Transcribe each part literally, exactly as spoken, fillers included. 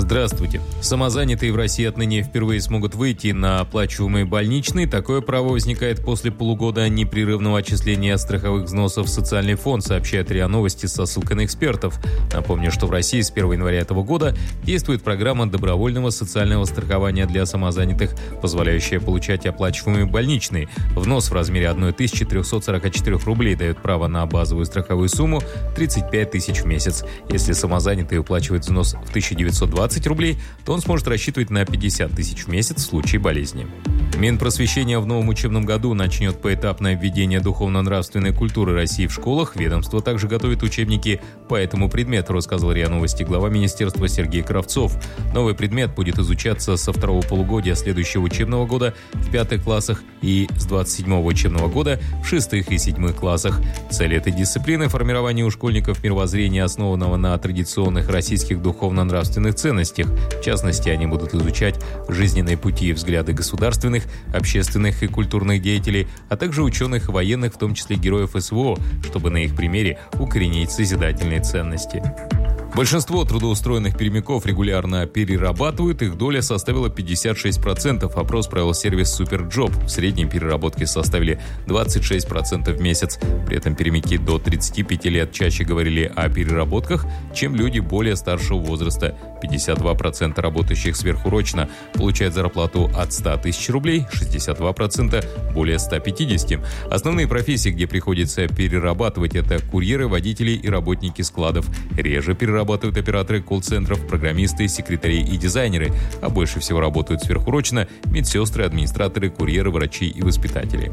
Здравствуйте. Самозанятые в России отныне впервые смогут выйти на оплачиваемые больничные. Такое право возникает после полугода непрерывного отчисления страховых взносов в социальный фонд, сообщает РИА Новости со ссылкой на экспертов. Напомню, что в России с первого января этого года действует программа добровольного социального страхования для самозанятых, позволяющая получать оплачиваемые больничные. Взнос в размере тысяча триста сорок четыре рублей дает право на базовую страховую сумму тридцать пять тысяч в месяц. Если самозанятый уплачивает взнос в тысяча девятьсот двадцать рублей, то он сможет рассчитывать на пятьдесят тысяч в месяц в случае болезни. Минпросвещение в новом учебном году начнет поэтапное введение духовно-нравственной культуры России в школах. Ведомство также готовит учебники по этому предмету, рассказал РИА Новости глава министерства Сергей Кравцов. Новый предмет будет изучаться со второго полугодия следующего учебного года в пятых классах и с двадцать седьмого учебного года в шестых и седьмых классах. Цель этой дисциплины – формирование у школьников мировоззрения, основанного на традиционных российских духовно-нравственных ценностях. В частности, они будут изучать жизненные пути и взгляды государственных, общественных и культурных деятелей, а также ученых и военных, в том числе героев СВО, чтобы на их примере укоренить созидательные ценности. Большинство трудоустроенных пермяков регулярно перерабатывают, их доля составила пятьдесят шесть процентов. Опрос провел сервис Суперджоп. В среднем переработки составили двадцать шесть процентов в месяц. При этом пермяки до тридцати пяти лет чаще говорили о переработках, чем люди более старшего возраста. пятьдесят два процента работающих сверхурочно получают зарплату от ста тысяч рублей, шестьдесят два процента более ста пятидесяти. Основные профессии, где приходится перерабатывать, это курьеры, водители и работники складов. Реже перерабатывают Работают операторы колл-центров, программисты, секретари и дизайнеры, а больше всего работают сверхурочно медсестры, администраторы, курьеры, врачи и воспитатели.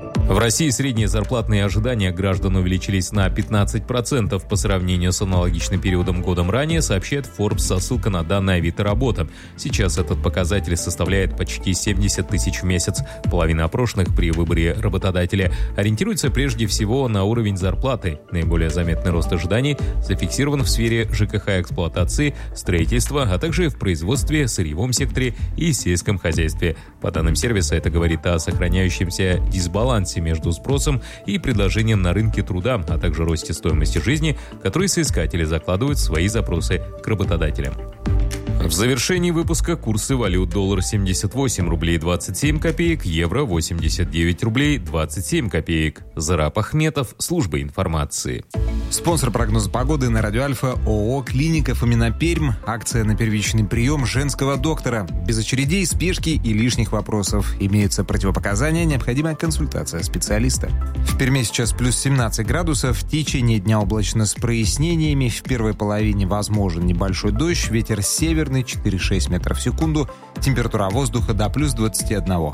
В России средние зарплатные ожидания граждан увеличились на пятнадцать процентов по сравнению с аналогичным периодом годом ранее, сообщает Forbes со ссылкой на данные Авито Работа. Сейчас этот показатель составляет почти семьдесят тысяч в месяц. Половина опрошенных при выборе работодателя ориентируется прежде всего на уровень зарплаты. Наиболее заметный рост ожиданий зафиксирован в сфере ЖКХ эксплуатации, строительства, а также в производстве, сырьевом секторе и сельском хозяйстве. По данным сервиса, это говорит о сохраняющемся дисбалансе между спросом и предложением на рынке труда, а также росте стоимости жизни, который соискатели закладывают в свои запросы к работодателям. В завершении выпуска курсы валют: доллар семьдесят восемь рублей двадцать семь копеек, евро восемьдесят девять рублей двадцать семь копеек. Зараб Ахметов, служба информации. Спонсор прогноза погоды на Радио Альфа ООО «Клиника Фомина Пермь». Акция на первичный прием женского доктора. Без очередей, спешки и лишних вопросов. Имеются противопоказания, необходимая консультация специалиста. В Перми сейчас плюс семнадцать градусов. В течение дня облачно с прояснениями. В первой половине возможен небольшой дождь. Ветер северный четыре-шесть метров в секунду. Температура воздуха до плюс двадцати одного.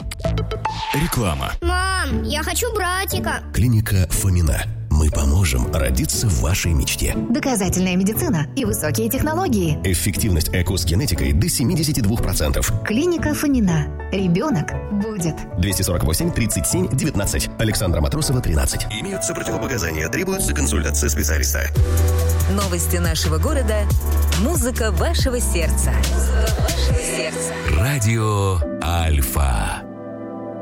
Реклама. Мам, я хочу братика. Клиника Фомина. Мы поможем родиться в вашей мечте. Доказательная медицина и высокие технологии. Эффективность ЭКО с генетикой до семьдесят два процента. Клиника Фомина. Ребенок будет. двести сорок восемь тридцать семь девятнадцать. Александра Матросова, тринадцать. Имеются противопоказания. Требуется консультация специалиста. Новости нашего города. Музыка вашего сердца. Музыка вашего сердца. Радио Альфа.